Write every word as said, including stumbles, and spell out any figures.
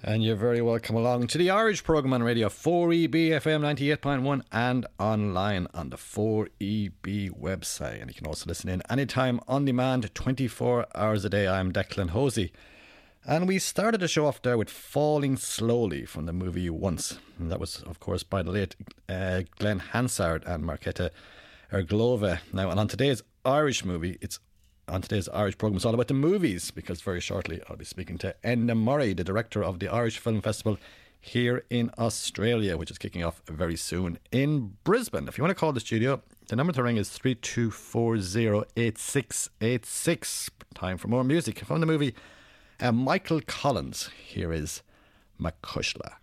And you're very welcome along to the Irish programme on radio, four E B F M ninety-eight point one, and online on the four E B website. And you can also listen in anytime on demand, twenty-four hours a day. I'm Declan Hosey. And we started the show off there with Falling Slowly from the movie Once. And that was, of course, by the late uh, Glenn Hansard and Marketa Erglova. Now, and on today's Irish movie, it's on today's Irish programme, it's all about the movies, because very shortly I'll be speaking to Enda Murray, the director of the Irish Film Festival here in Australia, which is kicking off very soon in Brisbane. If you want to call the studio, the number to ring is three two four zero eight six eight six. Time for more music from the movie uh, Michael Collins. Here is McCushla.